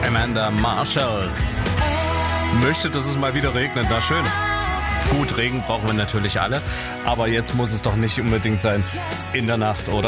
Amanda Marshall. Möchte, dass es mal wieder regnet, na schön. Gut, Regen brauchen wir natürlich alle, aber jetzt muss es doch nicht unbedingt sein in der Nacht, oder?